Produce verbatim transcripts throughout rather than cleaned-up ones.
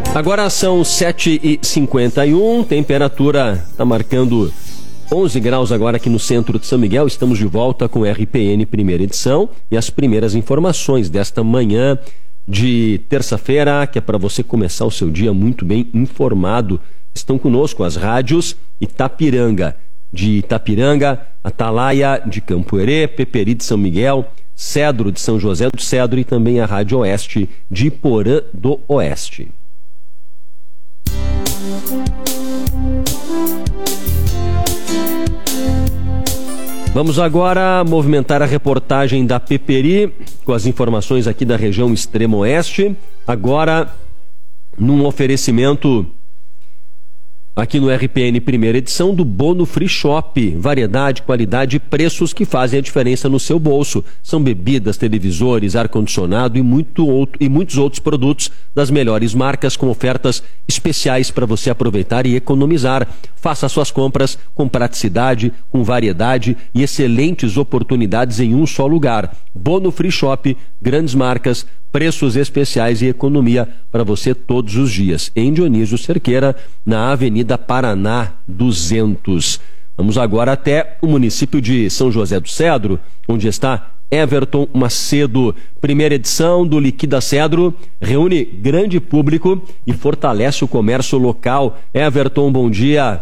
Agora são sete e cinquenta e um, temperatura está marcando onze graus agora aqui no centro de São Miguel. Estamos de volta com o R P N primeira edição e as primeiras informações desta manhã de terça-feira, que é para você começar o seu dia muito bem informado. Estão conosco as rádios Itapiranga, de Itapiranga, Atalaia de Campo Herê, Peperi de São Miguel, Cedro de São José do Cedro e também a Rádio Oeste de Iporã do Oeste. Vamos agora movimentar a reportagem da Peperi com as informações aqui da região extremo oeste. Agora, num oferecimento aqui no R P N primeira edição do Bono Free Shop. Variedade, qualidade e preços que fazem a diferença no seu bolso. São bebidas, televisores, ar-condicionado e, muito outro, e muitos outros produtos das melhores marcas com ofertas especiais para você aproveitar e economizar. Faça suas compras com praticidade, com variedade e excelentes oportunidades em um só lugar. Bono Free Shop, grandes marcas, preços especiais e economia para você todos os dias. Em Dionísio Cerqueira, na Avenida Paraná duzentos. Vamos agora até o município de São José do Cedro, onde está Everton Macedo. Primeira edição do Liquida Cedro reúne grande público e fortalece o comércio local. Everton, bom dia.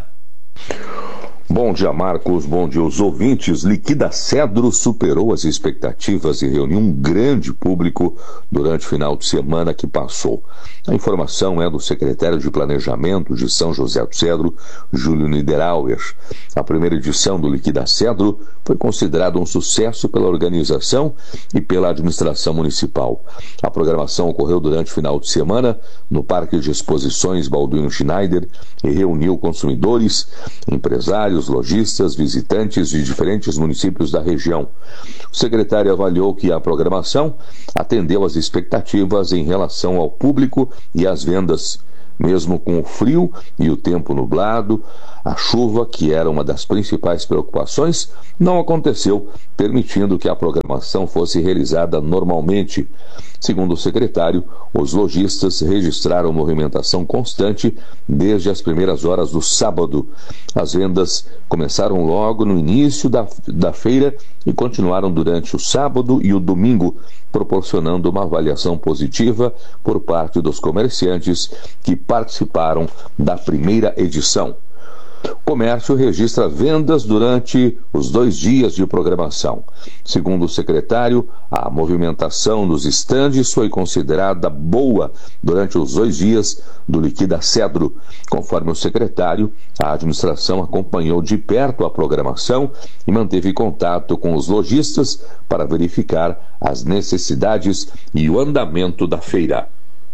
Bom dia, Marcos. Bom dia, os ouvintes. Liquida Cedro superou as expectativas e reuniu um grande público durante o final de semana que passou. A informação é do secretário de Planejamento de São José do Cedro, Júlio Niederauer. A primeira edição do Liquida Cedro foi considerada um sucesso pela organização e pela administração municipal. A programação ocorreu durante o final de semana no Parque de Exposições Balduino Schneider e reuniu consumidores, empresários, lojistas, visitantes de diferentes municípios da região. O secretário avaliou que a programação atendeu às expectativas em relação ao público e às vendas. Mesmo com o frio e o tempo nublado, a chuva, que era uma das principais preocupações, não aconteceu, permitindo que a programação fosse realizada normalmente. Segundo o secretário, os lojistas registraram movimentação constante desde as primeiras horas do sábado. As vendas começaram logo no início da, da feira e continuaram durante o sábado e o domingo, proporcionando uma avaliação positiva por parte dos comerciantes que participaram da primeira edição. O comércio registra vendas durante os dois dias de programação. Segundo o secretário, a movimentação dos estandes foi considerada boa durante os dois dias do Liquida Cedro. Conforme o secretário, a administração acompanhou de perto a programação e manteve contato com os lojistas para verificar as necessidades e o andamento da feira.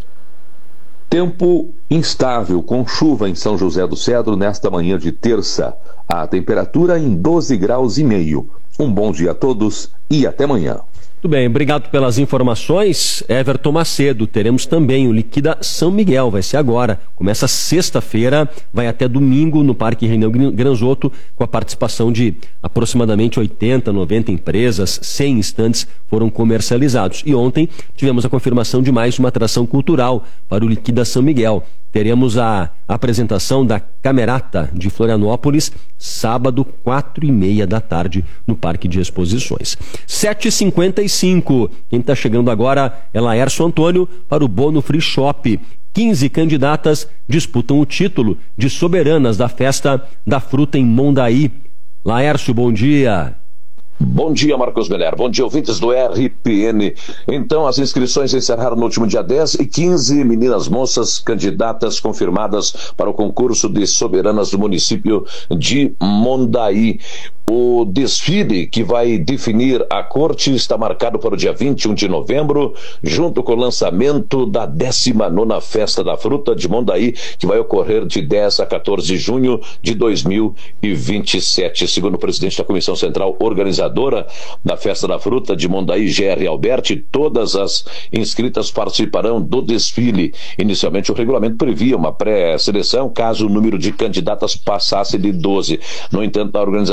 Tempo instável, com chuva em São José do Cedro nesta manhã de terça. A temperatura em doze graus e meio. Um bom dia a todos e até amanhã. Muito bem, obrigado pelas informações, Everton Macedo. Teremos também o Liquida São Miguel, vai ser agora. Começa sexta-feira, vai até domingo no Parque Reineu Granzotto, com a participação de aproximadamente oitenta, noventa empresas, cem estandes foram comercializados. E ontem tivemos a confirmação de mais uma atração cultural para o Liquida São Miguel. Teremos a apresentação da Camerata de Florianópolis, sábado, quatro e meia da tarde, no Parque de Exposições. sete e cinquenta e cinco. Quem está chegando agora é Laércio Antônio para o Bono Free Shop. quinze candidatas disputam o título de soberanas da Festa da Fruta em Mondaí. Laércio, bom dia. Bom dia, Marcos Meller. Bom dia, ouvintes do R P N. Então, as inscrições encerraram no último dia dez e quinze meninas moças candidatas confirmadas para o concurso de soberanas do município de Mondaí. O desfile que vai definir a corte está marcado para o dia vinte e um de novembro, junto com o lançamento da décima nona Festa da Fruta de Mondaí, que vai ocorrer de dez a quatorze de junho de dois mil e vinte e sete. Segundo o presidente da Comissão Central Organizadora da Festa da Fruta de Mondaí, G R Alberti, todas as inscritas participarão do desfile. Inicialmente, o regulamento previa uma pré-seleção caso o número de candidatas passasse de doze. No entanto, a organização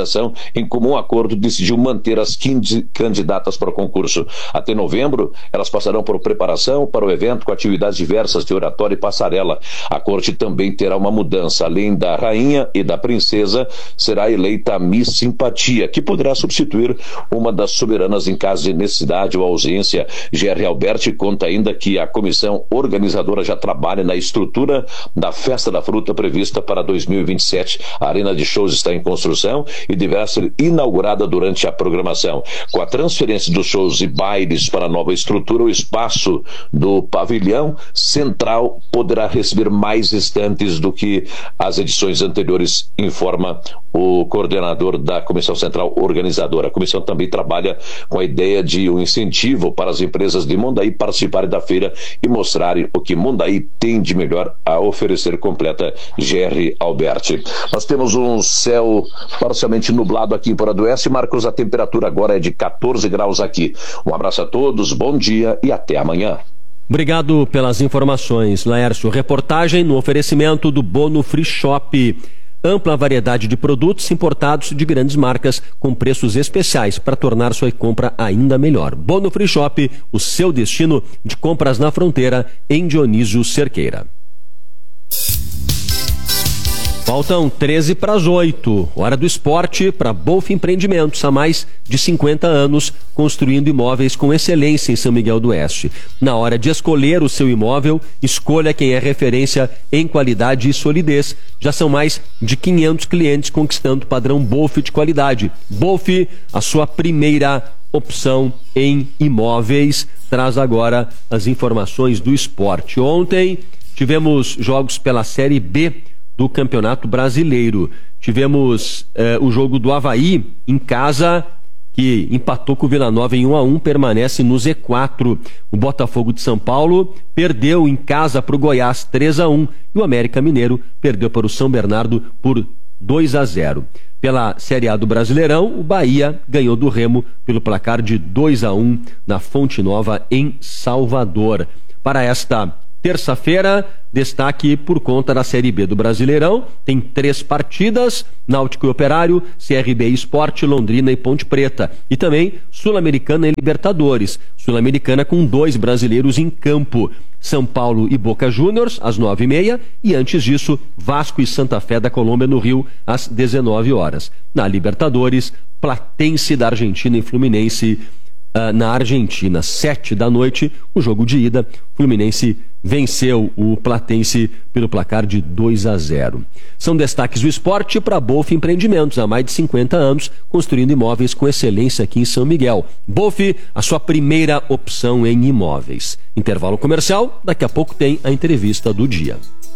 em comum acordo, decidiu manter as quinze candidatas para o concurso. Até novembro, elas passarão por preparação para o evento com atividades diversas de oratória e passarela. A corte também terá uma mudança. Além da rainha e da princesa, será eleita a Miss Simpatia, que poderá substituir uma das soberanas em caso de necessidade ou ausência. G R Alberti conta ainda que a comissão organizadora já trabalha na estrutura da Festa da Fruta prevista para dois mil e vinte e sete. A arena de shows está em construção e deverá ser inaugurada durante a programação. Com a transferência dos shows e bailes para a nova estrutura, o espaço do pavilhão central poderá receber mais estantes do que as edições anteriores, informa o coordenador da Comissão Central Organizadora. A comissão também trabalha com a ideia de um incentivo para as empresas de Mondaí participarem da feira e mostrarem o que Mondaí tem de melhor a oferecer, completa G R Alberti. Nós temos um céu parcialmente nublado aqui em Porã do Oeste. Marcos, a temperatura agora é de quatorze graus aqui. Um abraço a todos, bom dia e até amanhã. Obrigado pelas informações, Laércio. Reportagem no oferecimento do Bono Free Shop. Ampla variedade de produtos importados de grandes marcas com preços especiais para tornar sua compra ainda melhor. Bono Free Shop, o seu destino de compras na fronteira, em Dionísio Cerqueira. Faltam treze para as oito. Hora do esporte para Bolf Empreendimentos, há mais de cinquenta anos, construindo imóveis com excelência em São Miguel do Oeste. Na hora de escolher o seu imóvel, escolha quem é referência em qualidade e solidez. Já são mais de quinhentos clientes conquistando o padrão Bolf de qualidade. Bolf, a sua primeira opção em imóveis. Traz agora as informações do esporte. Ontem tivemos jogos pela Série B do Campeonato Brasileiro. Tivemos eh, o jogo do Avaí em casa, que empatou com o Vila Nova em um a um, permanece no Z quatro. O Botafogo de São Paulo perdeu em casa para o Goiás três a um e o América Mineiro perdeu para o São Bernardo por dois a zero. Pela Série A do Brasileirão, o Bahia ganhou do Remo pelo placar de dois a um na Fonte Nova, em Salvador. Para esta terça-feira, destaque por conta da Série B do Brasileirão. Tem três partidas: Náutico e Operário, C R B Sport, Londrina e Ponte Preta. E também Sul-Americana e Libertadores. Sul-Americana com dois brasileiros em campo: São Paulo e Boca Juniors, às nove e meia. E antes disso, Vasco e Santa Fé da Colômbia, no Rio, às dezenove horas. Na Libertadores, Platense da Argentina e Fluminense uh, na Argentina, sete da noite. O jogo de ida, Fluminense venceu o Platense pelo placar de dois a zero. São destaques do esporte para Bolf Empreendimentos, há mais de cinquenta anos, construindo imóveis com excelência aqui em São Miguel. Bolf, a sua primeira opção em imóveis. Intervalo comercial, daqui a pouco tem a entrevista do dia.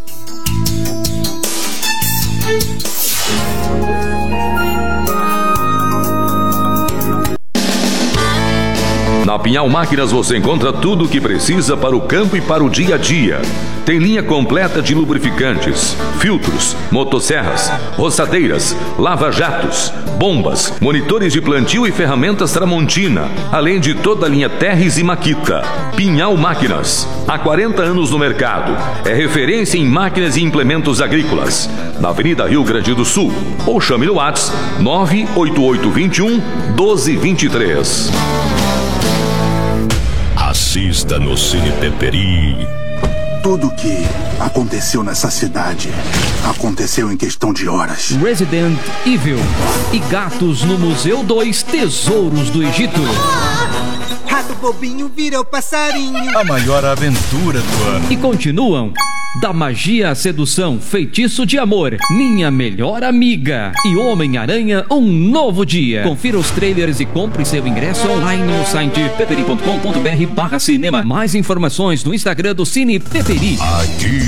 Na Pinhal Máquinas você encontra tudo o que precisa para o campo e para o dia a dia. Tem linha completa de lubrificantes, filtros, motosserras, roçadeiras, lava-jatos, bombas, monitores de plantio e ferramentas Tramontina, além de toda a linha Terres e Makita. Pinhal Máquinas, há quarenta anos no mercado. É referência em máquinas e implementos agrícolas. Na Avenida Rio Grande do Sul. Ou chame no WhatsApp nove oito oito dois um, um dois dois três. Assista no Cine Peperi. Tudo que aconteceu nessa cidade aconteceu em questão de horas. Resident Evil e Gatos no Museu dois, Tesouros do Egito. Ah, rato bobinho virou passarinho. A maior aventura do ano. E continuam Da Magia à Sedução, Feitiço de Amor, Minha Melhor Amiga e Homem-Aranha, Um Novo Dia. Confira os trailers e compre seu ingresso online no site peperi ponto com ponto br barra cinema. Mais informações no Instagram do Cine Peperi. Aqui